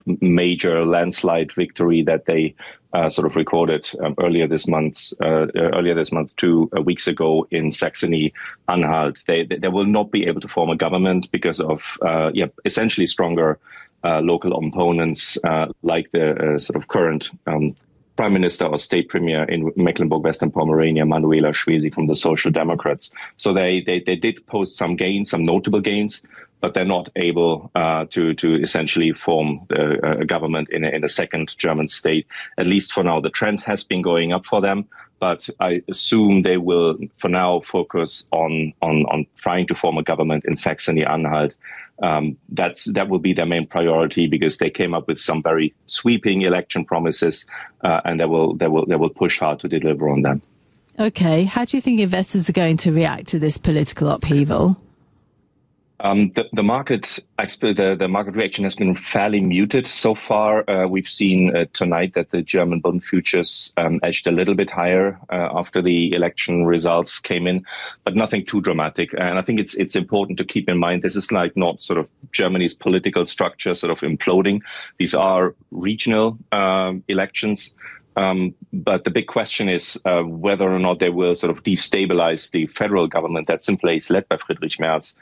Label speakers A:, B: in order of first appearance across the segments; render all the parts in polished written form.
A: major landslide victory that they sort of recorded earlier this month, 2 weeks ago in Saxony-Anhalt. They will not be able to form a government because of essentially stronger local opponents like the sort of current Prime Minister or State Premier in Mecklenburg-Western Pomerania, Manuela Schwesig from the Social Democrats. So they did post some gains, some notable gains, but they're not able to essentially form a government in a second German state. At least for now, the trend has been going up for them. But I assume they will, for now, focus on trying to form a government in Saxony-Anhalt. That will be their main priority because they came up with some very sweeping election promises, and they will push hard to deliver on them.
B: Okay, how do you think investors are going to react to this political upheaval?
A: The market reaction has been fairly muted so far. We've seen tonight that the German bond futures edged a little bit higher after the election results came in, but nothing too dramatic. And I think it's important to keep in mind this is like not sort of Germany's political structure sort of imploding. These are regional elections. But the big question is whether or not they will sort of destabilize the federal government that's in place, led by Friedrich Merz,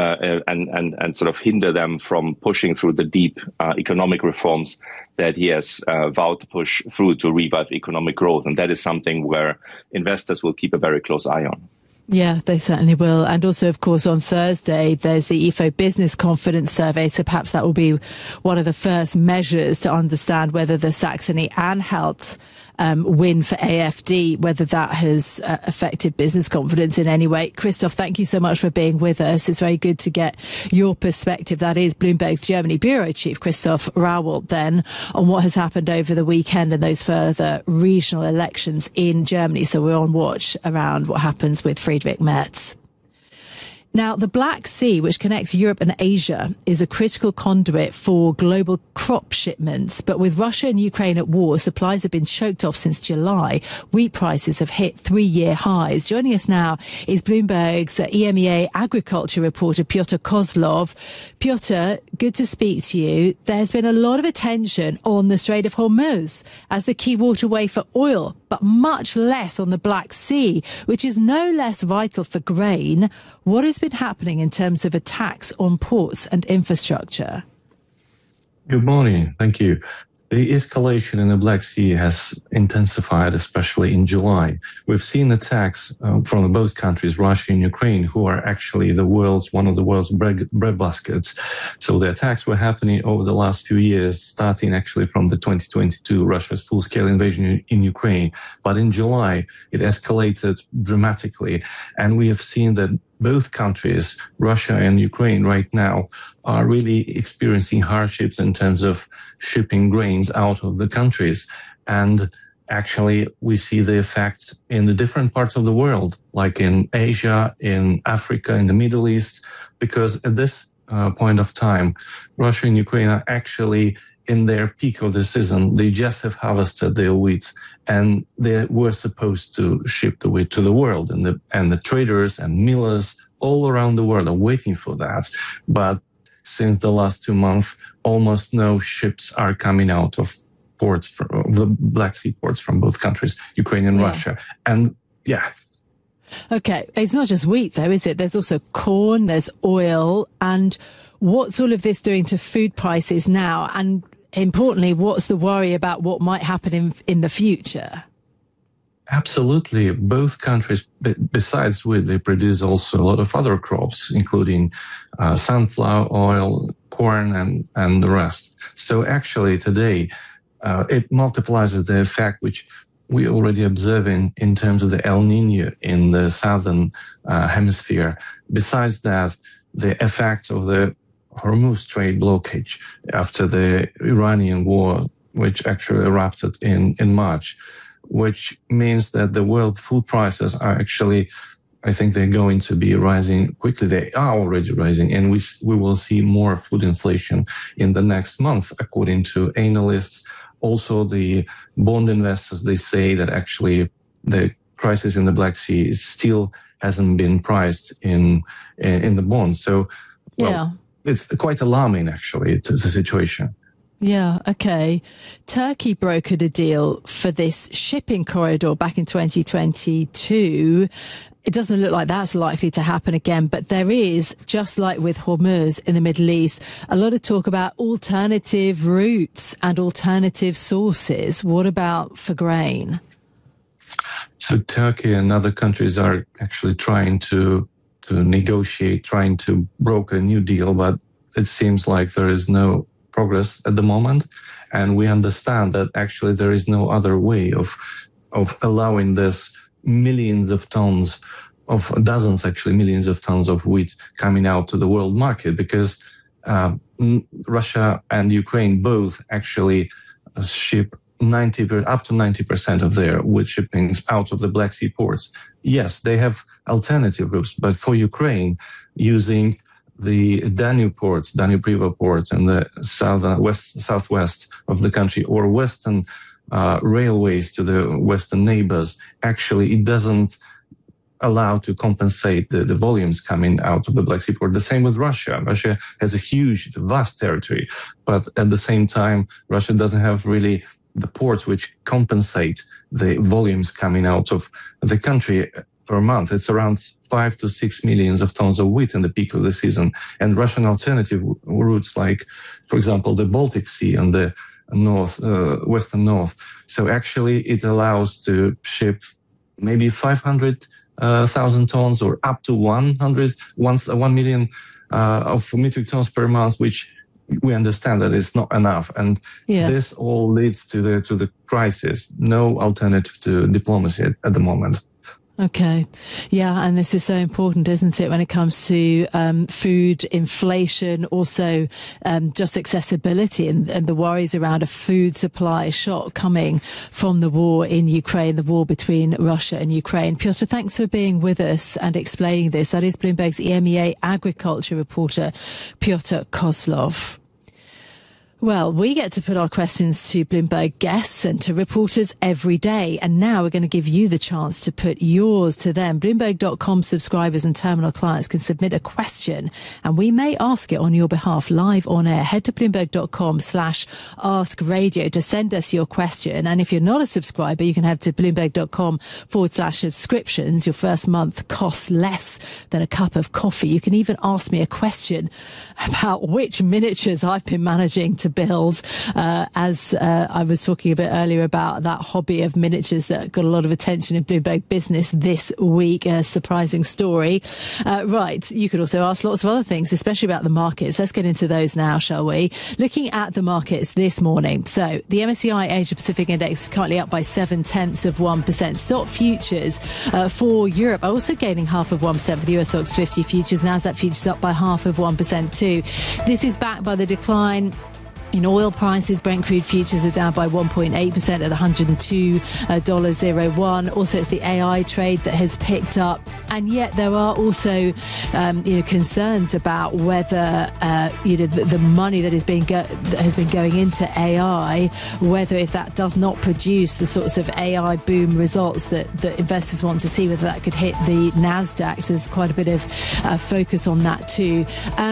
A: and sort of hinder them from pushing through the deep economic reforms that he has vowed to push through to revive economic growth. And that is something where investors will keep a very close eye on.
B: Yeah, they certainly will. And also, of course, on Thursday, there's the IFO Business Confidence Survey. So perhaps that will be one of the first measures to understand whether the Saxony-Anhalt win for AfD, whether that has affected business confidence in any way. Christoph, thank you so much for being with us. It's very good to get your perspective. That is Bloomberg's Germany Bureau Chief, Christoph Rauwald, then, on what has happened over the weekend and those further regional elections in Germany. So we're on watch around what happens with Friedrich Merz. Now, the Black Sea, which connects Europe and Asia, is a critical conduit for global crop shipments. But with Russia and Ukraine at war, supplies have been choked off since July. Wheat prices have hit 3-year highs. Joining us now is Bloomberg's EMEA agriculture reporter, Piotr Kozlov. Piotr, good to speak to you. There's been a lot of attention on the Strait of Hormuz as the key waterway for oil, but much less on the Black Sea, which is no less vital for grain. What has been happening in terms of attacks on ports and infrastructure?
C: Good morning. Thank you. The escalation in the Black Sea has intensified, especially in July. We've seen attacks from both countries, Russia and Ukraine, who are actually one of the world's breadbaskets. So the attacks were happening over the last few years, starting actually from the 2022 Russia's full-scale invasion in Ukraine. But in July, it escalated dramatically, and we have seen that both countries, Russia and Ukraine, right now are really experiencing hardships in terms of shipping grains out of the countries. And actually, we see the effects in the different parts of the world, like in Asia, in Africa, in the Middle East, because at this point of time, Russia and Ukraine are actually in their peak of the season. They just have harvested their wheat, and they were supposed to ship the wheat to the world, and the traders and millers all around the world are waiting for that. But since the last 2 months, almost no ships are coming out of ports, of the Black Sea ports from both countries, Ukraine and Russia. And
B: Okay, it's not just wheat though, is it? There's also corn, there's oil, and what's all of this doing to food prices now? And importantly, what's the worry about what might happen in the future?
C: Absolutely. Both countries, besides wheat, they produce also a lot of other crops, including sunflower oil, corn, and the rest. So actually today, it multiplies the effect which we already observe in terms of the El Nino in the southern hemisphere. Besides that, the effect of the Hormuz trade blockage after the Iranian war, which actually erupted in March, which means that the world food prices are actually, I think they're going to be rising quickly. They are already rising, and we will see more food inflation in the next month, according to analysts. Also, the bond investors, they say that actually the crisis in the Black Sea still hasn't been priced in the bonds. So, it's quite alarming, actually, it's the situation.
B: Yeah, okay. Turkey brokered a deal for this shipping corridor back in 2022. It doesn't look like that's likely to happen again, but there is, just like with Hormuz in the Middle East, a lot of talk about alternative routes and alternative sources. What about for grain?
C: So Turkey and other countries are actually trying to negotiate, trying to broker a new deal, but it seems like there is no progress at the moment. And we understand that actually there is no other way of allowing this millions of tons of millions of tons of wheat coming out to the world market, because Russia and Ukraine both actually ship up to 90% of their wheat shippings out of the Black Sea ports. Yes, they have alternative routes, but for Ukraine, using the Danube ports, Danube River ports, and the southwest of the country, or western railways to the western neighbors, actually it doesn't allow to compensate the volumes coming out of the Black Sea port. The same with Russia. Russia has a huge, vast territory, but at the same time, Russia doesn't have really the ports which compensate the volumes coming out of the country per month. It's around 5 to 6 millions of tons of wheat in the peak of the season. And Russian alternative routes, like, for example, the Baltic Sea and the western north. So actually it allows to ship maybe 500,000 tons or up to 1 million of metric tons per month, which we understand that it's not enough. And yes, this all leads to the crisis. No alternative to diplomacy at the moment.
B: Okay. Yeah. And this is so important, isn't it, when it comes to food inflation, also just accessibility and the worries around a food supply shock coming from the war in Ukraine, the war between Russia and Ukraine. Piotr, thanks for being with us and explaining this. That is Bloomberg's EMEA agriculture reporter, Piotr Kozlov. Well, we get to put our questions to Bloomberg guests and to reporters every day. And now we're going to give you the chance to put yours to them. Bloomberg.com subscribers and terminal clients can submit a question and we may ask it on your behalf live on air. Head to Bloomberg.com/askradio to send us your question. And if you're not a subscriber, you can head to Bloomberg.com/subscriptions. Your first month costs less than a cup of coffee. You can even ask me a question about which miniatures I've been managing to build, as I was talking a bit earlier about that hobby of miniatures that got a lot of attention in Bloomberg Business this week. A surprising story. Right, you could also ask lots of other things, especially about the markets. Let's get into those now, shall we? Looking at the markets this morning. So the MSCI Asia Pacific Index is currently up by 0.7%. Stock futures for Europe are also gaining 0.5% for the US Stocks 50 futures. NASDAQ futures up by 0.5% too. This is backed by the decline in oil prices. Brent crude futures are down by 1.8% at $102.01. Also, it's the AI trade that has picked up. And yet there are also, concerns about whether, the money that has been going into AI, whether if that does not produce the sorts of AI boom results that investors want to see, whether that could hit the NASDAQ. So there's quite a bit of focus on that too.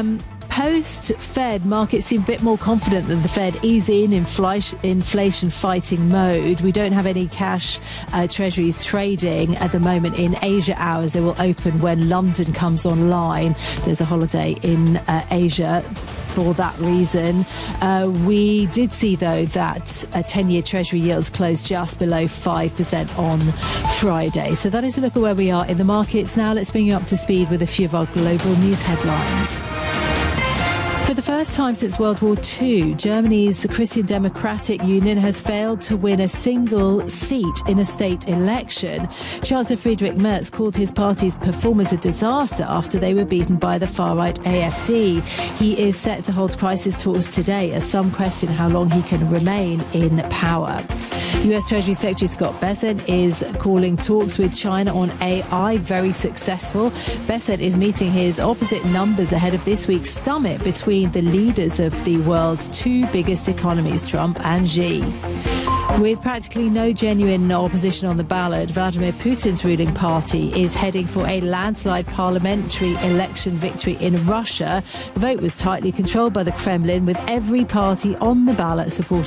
B: Post-Fed, markets seem a bit more confident that the Fed is in inflation-fighting mode. We don't have any cash treasuries trading at the moment in Asia hours. They will open when London comes online. There's a holiday in Asia for that reason. We did see, though, that 10-year Treasury yields closed just below 5% on Friday. So that is a look at where we are in the markets. Now let's bring you up to speed with a few of our global news headlines. For the first time since World War II, Germany's Christian Democratic Union has failed to win a single seat in a state election. Chancellor Friedrich Merz called his party's performance a disaster after they were beaten by the far-right AfD. He is set to hold crisis talks today as some question how long he can remain in power. US Treasury Secretary Scott Bessent is calling talks with China on AI very successful. Bessent is meeting his opposite numbers ahead of this week's summit between the leaders of the world's two biggest economies, Trump and Xi. With practically no genuine opposition on the ballot, Vladimir Putin's ruling party is heading for a landslide parliamentary election victory in Russia. The vote was tightly controlled by the Kremlin, with every party on the ballot supporting